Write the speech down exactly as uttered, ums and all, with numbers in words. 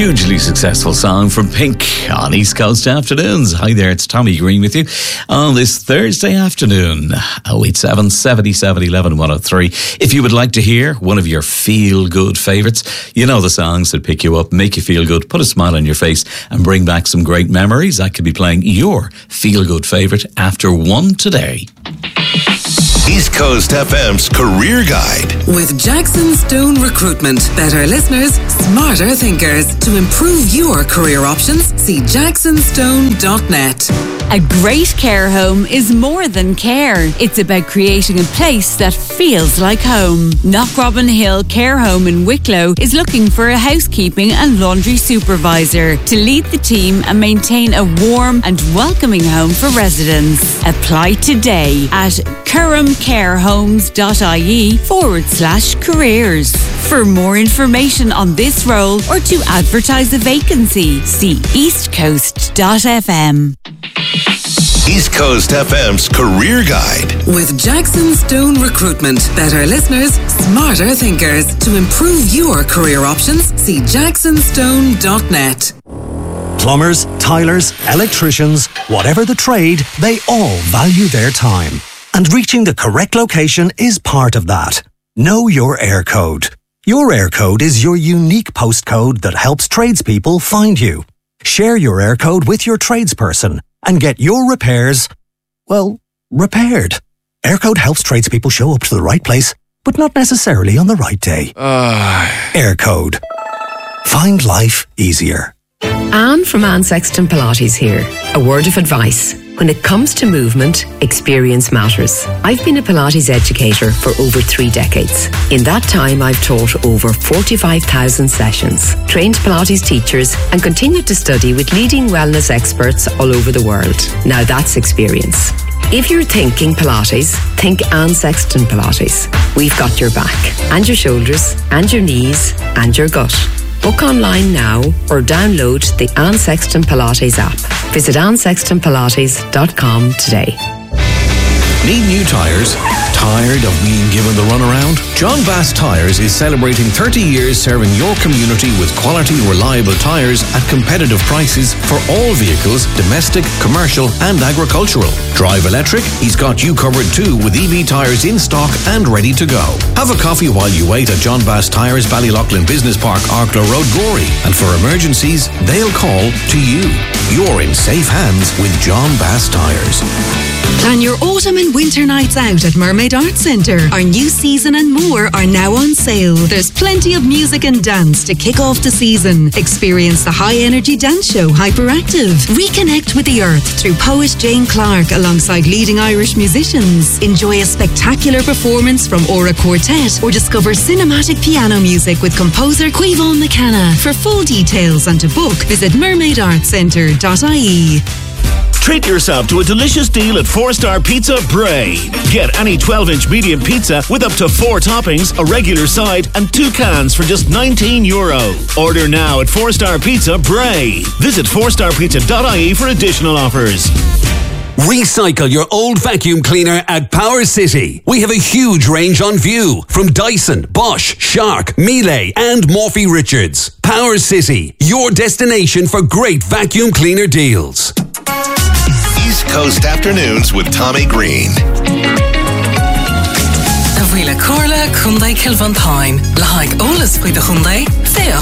hugely successful song from Pink on East Coast Afternoons. Hi there, it's Tommy Green with you on this Thursday afternoon. oh eight seven, seven seven, one one, one oh three. If you would like to hear one of your feel-good favourites, you know the songs that pick you up, make you feel good, put a smile on your face and bring back some great memories. I could be playing your feel-good favourite after one today. East Coast F M's Career Guide. With Jackson Stone Recruitment. Better listeners, smarter thinkers. To improve your career options, see jackson stone dot net. A great care home is more than care. It's about creating a place that feels like home. Knockrobin Hill Care Home in Wicklow is looking for a housekeeping and laundry supervisor to lead the team and maintain a warm and welcoming home for residents. Apply today at curramcarehomes.ie forward slash careers. For more information on this role or to advertise a vacancy, see east coast dot f m. East Coast F M's Career Guide. With Jackson Stone Recruitment. Better listeners, smarter thinkers. To improve your career options, see jackson stone dot net. Plumbers, tilers, electricians, whatever the trade, they all value their time. And reaching the correct location is part of that. Know your air code. Your air code is your unique postcode that helps tradespeople find you. Share your air code with your tradesperson and get your repairs, well, repaired. Aircode helps tradespeople show up to the right place, but not necessarily on the right day. Uh... Aircode. Find life easier. Anne from Anne Sexton Pilates here. A word of advice. When it comes to movement, experience matters. I've been a Pilates educator for over three decades. In that time, I've taught over forty-five thousand sessions, trained Pilates teachers, and continued to study with leading wellness experts all over the world. Now that's experience. If you're thinking Pilates, think Anne Sexton Pilates. We've got your back, and your shoulders, and your knees, and your gut. Book online now or download the Anne Sexton Pilates app. Visit anne sexton pilates dot com today. Need new tyres? Tired of being given the runaround? John Bass Tyres is celebrating thirty years serving your community with quality, reliable tyres at competitive prices for all vehicles, domestic, commercial and agricultural. Drive electric? He's got you covered too with E V tyres in stock and ready to go. Have a coffee while you wait at John Bass Tyres, Ballyloughlin Business Park, Arklow Road, Gorey. And for emergencies, they'll call to you. You're in safe hands with John Bass Tyres. Plan your autumn and winter nights out at Mermaid Arts Centre. Our new season and more are now on sale. There's plenty of music and dance to kick off the season. Experience the high-energy dance show Hyperactive. Reconnect with the earth through poet Jane Clark alongside leading Irish musicians. Enjoy a spectacular performance from Aura Quartet or discover cinematic piano music with composer Quivon McKenna. For full details and to book, visit mermaid arts centre dot I E. Treat yourself to a delicious deal at Four Star Pizza Bray. Get any twelve-inch medium pizza with up to four toppings, a regular side, and two cans for just nineteen euro. Order now at Four Star Pizza Bray. Visit four star pizza dot I E for additional offers. Recycle your old vacuum cleaner at Power City. We have a huge range on view from Dyson, Bosch, Shark, Miele and Morphy Richards. Power City, your destination for great vacuum cleaner deals. East Coast Afternoons with Tommy Green. A bhfuil a Corla Hyundai Kilvan Pine. Like Olas with the Hyundai, Feo